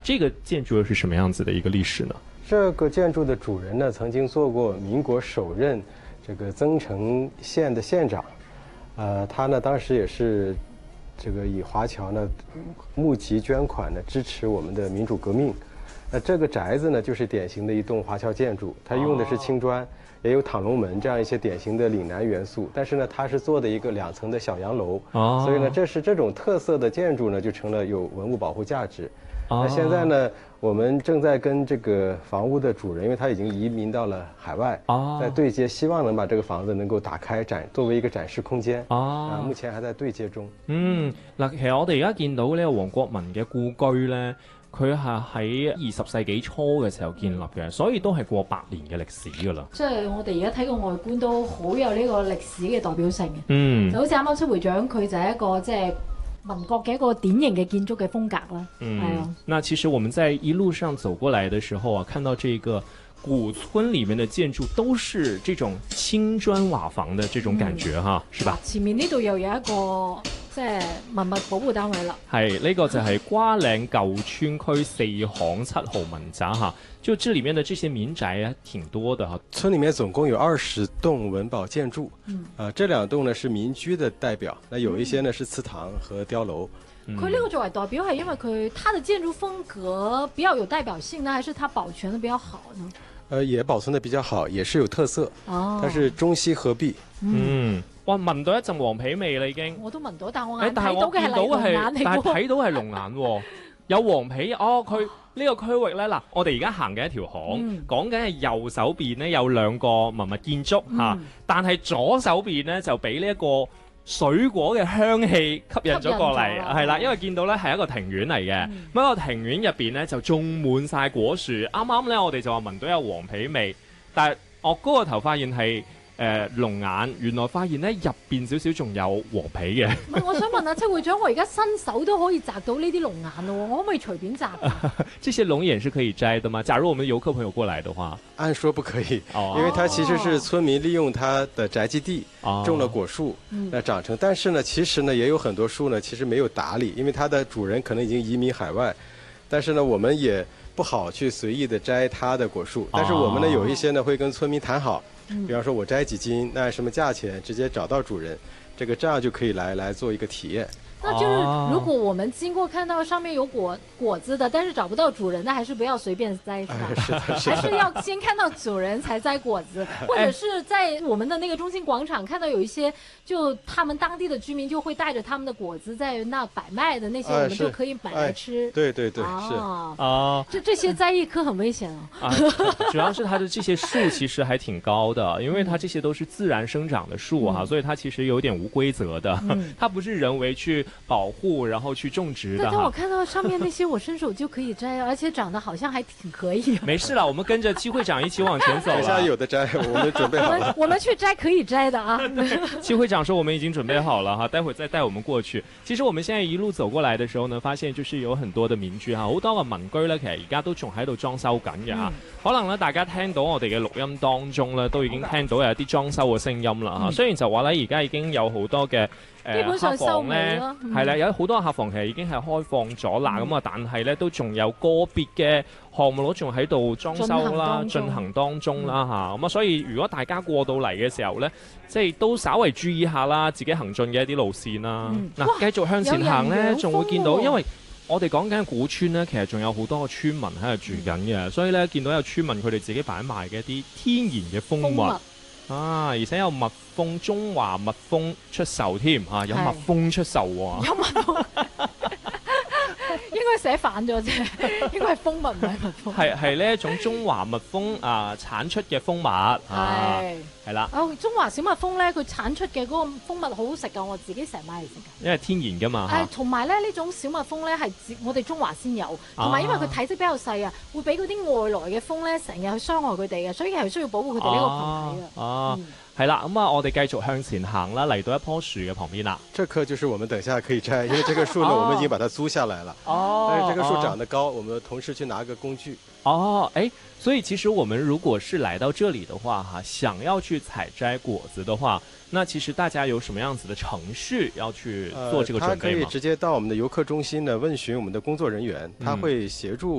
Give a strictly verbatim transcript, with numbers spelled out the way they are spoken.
这个建筑又是什么样子的一个历史呢？ 这个建筑的主人呢，曾经做过民国首任这个增城县的县长，呃，他呢当时也是这个以华侨呢募集捐款呢支持我们的民主革命。那这个宅子呢，就是典型的一栋华侨建筑，它用的是青砖，也有躺龙门这样一些典型的岭南元素，但是呢，它是做的一个两层的小洋楼，所以呢，这是这种特色的建筑呢，就成了有文物保护价值。那现在呢，我们正在跟这个房屋的主人，因為他已經移民到了海外，在對接，希望能把這個房子能夠打開展，作為一個展示空間。啊，目前還在對接中。 嗯，嗱，其實我哋而家見到呢個黃國文嘅故居呢，佢係喺二十世紀初嘅時候建立嘅，所以都係過百年嘅歷史㗎啦。 即係我哋而家睇個外觀都好有呢個歷史嘅代表性嘅。 嗯， 就好似啱啱戚會長佢就係一個即係民國嘅一個典型嘅建築嘅風格啦。 嗯， 係啊。 那其實我們在一路上走過來的時候啊，看到這個古村裡面的建築都是這種青磚瓦房的這種感覺哈，是吧？ 前面呢度又有一個即係文物保護單位啦。 係呢個就係瓜嶺舊村區四巷七號民宅哈，就這裡面的這些民宅啊，挺多的哈。 村裡面總共有二十棟文保建築，嗯，啊，這兩棟呢是民居的代表，那有一些呢是祠堂和碉樓。 佢呢個作為代表係因為佢它的建築風格比較有代表性呢，還是它保全得比較好呢？ 呃，也保存得比較好，也是有特色。哦，它是中西合璧。 嗯，哇，聞到一陣黃皮味啦已經。 我都聞到，但我眼睇到嘅係龍眼嚟喎。 但係睇到係龍眼喎，有黃皮。哦，佢呢個區域咧，嗱，我哋而家行緊一條巷，講緊係右手邊咧有兩個文物建築嚇，但係左手邊咧就俾呢一個水果嘅香氣吸引咗過嚟，係啦，因為見到咧係一個庭院嚟嘅，咁、嗯、一個庭院入邊咧就種滿晒果樹，啱啱咧我哋就話聞到有黃皮味，但係我高個頭發現係誒龍眼，原來發現咧入邊少少仲有黃皮嘅。 唔係，我想問下戚會長，我而家新手都可以摘到呢啲龍眼咯，我可唔可以隨便摘？ 這些龍眼是可以摘的嗎？假如我們遊客朋友過來的話， 按說不可以，哦、因為它其實是村民利用它的宅基地、哦、種了果樹，那、嗯、長成。但是呢，其實呢也有很多樹呢，其實沒有打理，因為它的主人可能已經移民海外。但是呢，我們也不好去隨意的摘它的果樹。但是我們呢有一些呢會跟村民談好。比方說我摘幾斤，那什麼價錢，直接找到主人，這個這樣就可以來來做一個體驗。 那就是如果我們經過看到上面有果果子的，但是找不到主人，那還是不要隨便摘，是吧？ 哎、是的，是的。 還是要先看到主人才摘果子，或者是在我們的那個中心廣場看到有一些，就他們當地的居民就會帶着他們的果子在那擺賣的那些，我們就可以買來吃。 哎、對對對， 啊、 是啊。 這這些摘一顆很危險哦。 啊，主要是它的這些樹其實還挺高的，因為它這些都是自然生長的樹哈、嗯，所以它其實有點無規則的，嗯、它不是人為去保護。然後去種植的。 但我看到上面那些，我伸手就可以摘，而且長得好像還挺可以。 沒事了，我們跟着戚會長一起往前走了。 等下有的摘，我們準備好了。 我們我們去摘可以摘的啊。 戚會長說我們已經準備好了哈，待會再帶我們過去。其實我們現在一路走過來的時候呢，發現就是有很多的民居哈，好多個民居呢，其實而家都仲喺度裝修緊嘅哈。可能呢，大家聽到我哋嘅錄音當中呢，都已經聽到有啲裝修嘅聲音啦哈。雖然就話呢，而家已經有好多嘅。誒、呃、客房咧，係啦、嗯，有好多客房其實已經係開放咗啦，咁、嗯、啊，但係咧都仲有個別嘅項目都仲喺度裝修啦，進行當中啦嚇，咁、嗯、啊，所以如果大家過到嚟嘅時候咧，即係都稍為注意下啦，自己行進嘅一啲路線啦。嗱、嗯，繼、啊、續向前行咧，仲會見到，因為我哋講緊古村咧，其實仲有好多個村民喺度住緊嘅、嗯，所以咧見到有村民佢哋自己擺賣嘅一啲天然嘅蜂蜜。啊！而且有蜜蜂，中華蜜蜂出售添嚇，有蜜蜂出售喎。 有蜜蜂，應該寫反咗啫，應該係蜂蜜唔係蜜蜂。 係係呢一種中華蜜蜂啊產出嘅蜂蜜。係係啦。 哦，中華小蜜蜂咧，佢產出嘅嗰個蜂蜜好好食㗎，我自己成日買嚟食㗎。 因為天然㗎嘛。 係，同埋咧呢種小蜜蜂咧係我哋中華先有，同埋因為佢體積比較細啊，會俾嗰啲外來嘅蜂咧成日去傷害佢哋嘅，所以係需要保護佢哋呢個群體嘅。 啊，係係啦，咁啊，我哋繼續向前行啦，嚟到一棵樹嘅旁邊啦。 這棵就是我們等下可以摘，因為這棵樹呢，我們已經把它租下來了。 哦。 但是這棵樹長得高，我們同時去拿個工具。 哦，哎，所以其實我們如果是來到這裡的話，哈，想要去採摘果子的話，那其實大家有什麼樣子的程序要去做這個準備嗎？ 呃，他可以直接到我們的遊客中心呢，問詢我們的工作人員，他會協助。